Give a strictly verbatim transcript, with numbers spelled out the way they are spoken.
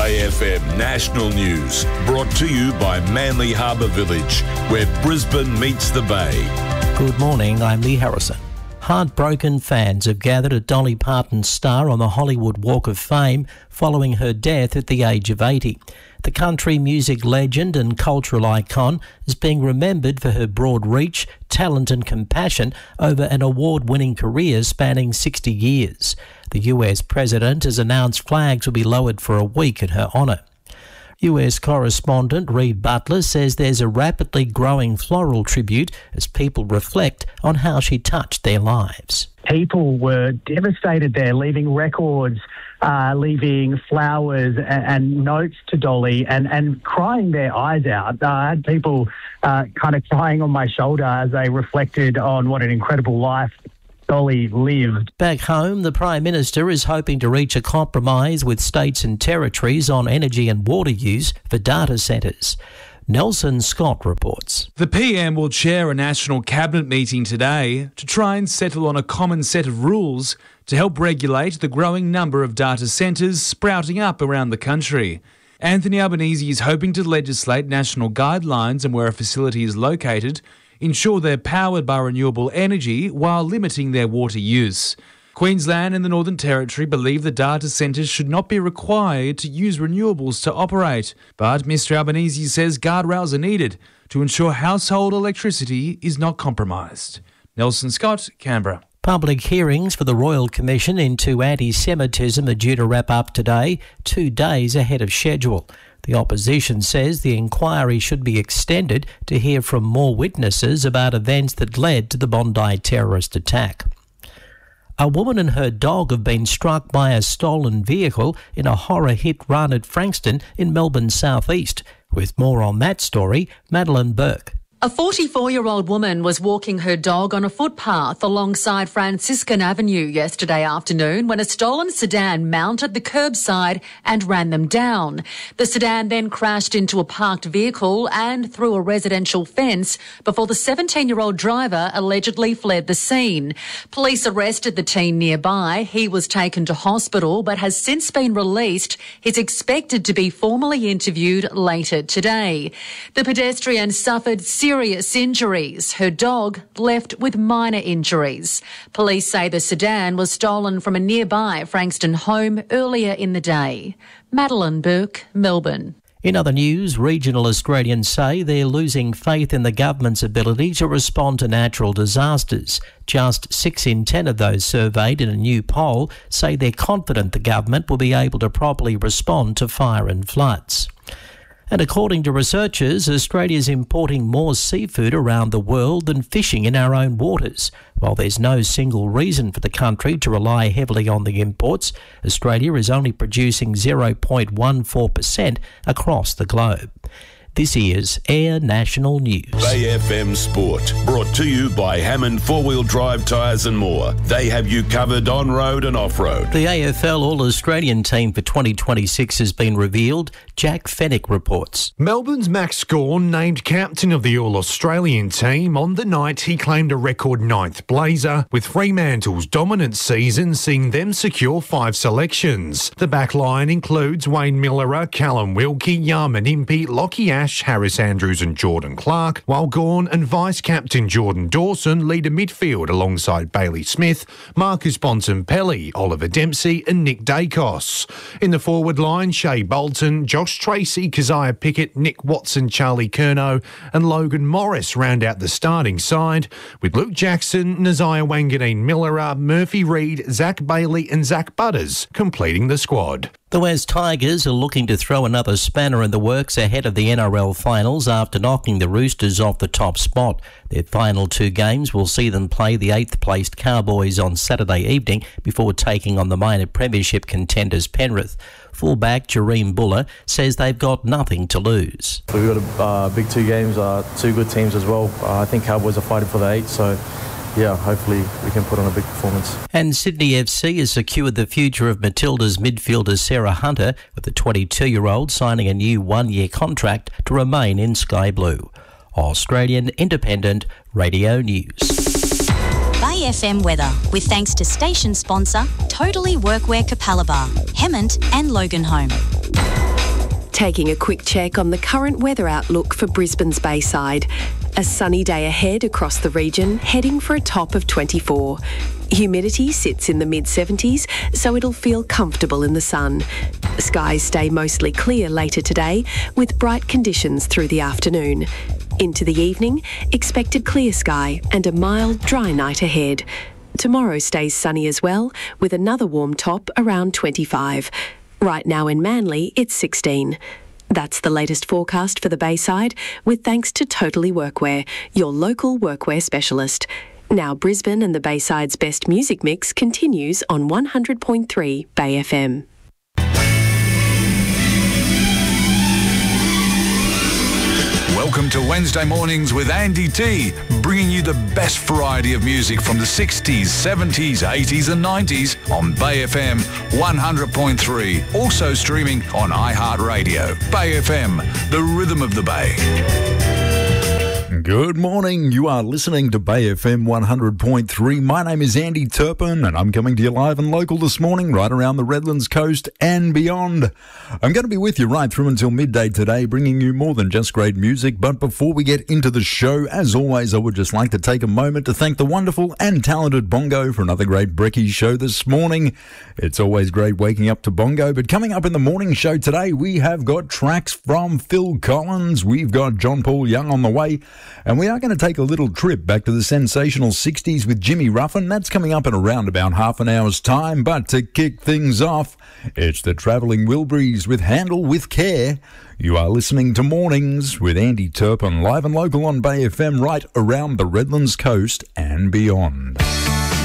Bay F M National News, brought to you by Manly Harbour Village, where Brisbane meets the Bay. Good morning, I'm Lee Harrison. Heartbroken fans have gathered at Dolly Parton's star on the Hollywood Walk of Fame following her death at the age of eighty. The country music legend and cultural icon is being remembered for her broad reach, talent and compassion over an award-winning career spanning sixty years. The U S president has announced flags will be lowered for a week in her honour. U S correspondent Reed Butler says there's a rapidly growing floral tribute as people reflect on how she touched their lives. People were devastated there, leaving records, uh, leaving flowers and, and notes to Dolly and, and crying their eyes out. Uh, I had people uh, kind of crying on my shoulder as they reflected on what an incredible life Dolly lived. Back home, the Prime Minister is hoping to reach a compromise with states and territories on energy and water use for data centres. Nelson Scott reports. The P M will chair a national cabinet meeting today to try and settle on a common set of rules to help regulate the growing number of data centres sprouting up around the country. Anthony Albanese is hoping to legislate national guidelines on where a facility is located, ensure they're powered by renewable energy while limiting their water use. Queensland and the Northern Territory believe the data centres should not be required to use renewables to operate, but Mr Albanese says guardrails are needed to ensure household electricity is not compromised. Nelson Scott, Canberra. Public hearings for the Royal Commission into anti-Semitism are due to wrap up today, two days ahead of schedule. The opposition says the inquiry should be extended to hear from more witnesses about events that led to the Bondi terrorist attack. A woman and her dog have been struck by a stolen vehicle in a horror hit run at Frankston in Melbourne's southeast. With more on that story, Madeline Burke. A forty-four-year-old woman was walking her dog on a footpath alongside Franciscan Avenue yesterday afternoon when a stolen sedan mounted the curbside and ran them down. The sedan then crashed into a parked vehicle and through a residential fence before the seventeen-year-old driver allegedly fled the scene. Police arrested the teen nearby. He was taken to hospital but has since been released. He's expected to be formally interviewed later today. The pedestrian suffered serious Serious injuries. Her dog left with minor injuries. Police say the sedan was stolen from a nearby Frankston home earlier in the day. Madeline Burke, Melbourne. In other news, regional Australians say they're losing faith in the government's ability to respond to natural disasters. Just six in ten of those surveyed in a new poll say they're confident the government will be able to properly respond to fire and floods. And according to researchers, Australia's importing more seafood around the world than fishing in our own waters. While there's no single reason for the country to rely heavily on the imports, Australia is only producing zero point one four percent across the globe. This is Air National News. Bay F M Sport, brought to you by Hammond Four-Wheel Drive Tyres and More. They have you covered on-road and off-road. The A F L All-Australian team for twenty twenty-six has been revealed. Jack Fennick reports. Melbourne's Max Gawn named captain of the All-Australian team on the night he claimed a record ninth blazer, with Fremantle's dominant season seeing them secure five selections. The backline includes Wayne Millerer, Callum Wilkie, Yarman Impey, Lockie Ash, Harris Andrews and Jordan Clark, while Gawn and vice-captain Jordan Dawson lead a midfield alongside Bailey Smith, Marcus Bontempelli, Oliver Dempsey and Nick Dacos. In the forward line, Shea Bolton, Josh Tracy, Keziah Pickett, Nick Watson, Charlie Curnow and Logan Morris round out the starting side, with Luke Jackson, Naziah Wanganeen Millerer, Murphy Reid, Zach Bailey and Zach Butters completing the squad. The West Tigers are looking to throw another spanner in the works ahead of the N R L finals after knocking the Roosters off the top spot. Their final two games will see them play the eighth-placed Cowboys on Saturday evening before taking on the minor premiership contenders Penrith. Fullback Jareem Buller says they've got nothing to lose. We've got a uh, big two games, uh, two good teams as well. Uh, I think Cowboys are fighting for the eight, so yeah, hopefully we can put on a big performance. And Sydney F C has secured the future of Matilda's midfielder Sarah Hunter, with the twenty-two-year-old signing a new one-year contract to remain in Sky Blue. Australian Independent Radio News. Bay F M weather, with thanks to station sponsor Totally Workwear Capalaba, Hemmant and Loganholme. Taking a quick check on the current weather outlook for Brisbane's Bayside. A sunny day ahead across the region, heading for a top of twenty-four. Humidity sits in the mid seventies, so it'll feel comfortable in the sun. Skies stay mostly clear later today, with bright conditions through the afternoon. Into the evening, expected clear sky and a mild, dry night ahead. Tomorrow stays sunny as well, with another warm top around twenty-five. Right now in Manly, it's sixteen. That's the latest forecast for the Bayside, with thanks to Totally Workwear, your local workwear specialist. Now Brisbane and the Bayside's best music mix continues on one hundred point three Bay F M. Welcome to Wednesday Mornings with Andy T, bringing you the best variety of music from the sixties, seventies, eighties and nineties on Bay F M one hundred point three. Also streaming on iHeartRadio. Bay F M, the rhythm of the Bay. Good morning. You are listening to Bay F M one hundred point three. My name is Andy Turpin and I'm coming to you live and local this morning right around the Redlands coast and beyond. I'm going to be with you right through until midday today, bringing you more than just great music. But before we get into the show, as always, I would just like to take a moment to thank the wonderful and talented Bongo for another great Brekkie show this morning. It's always great waking up to Bongo, but coming up in the morning show today, we have got tracks from Phil Collins. We've got John Paul Young on the way. And we are going to take a little trip back to the sensational sixties with Jimmy Ruffin. That's coming up in around about half an hour's time. But to kick things off, it's the Travelling Wilburys with Handle With Care. You are listening to Mornings with Andy Turpin, live and local on Bay F M right around the Redlands coast and beyond.